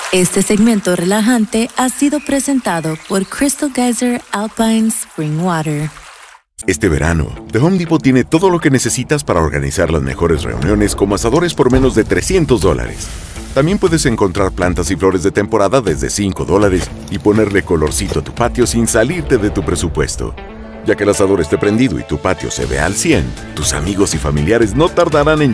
Este segmento relajante ha sido presentado por Crystal Geyser Alpine Spring Water. Este verano, The Home Depot tiene todo lo que necesitas para organizar las mejores reuniones como asadores por menos de $300. También puedes encontrar plantas y flores de temporada desde $5 y ponerle colorcito a tu patio sin salirte de tu presupuesto. Ya que el asador esté prendido y tu patio se vea al 100, tus amigos y familiares no tardarán en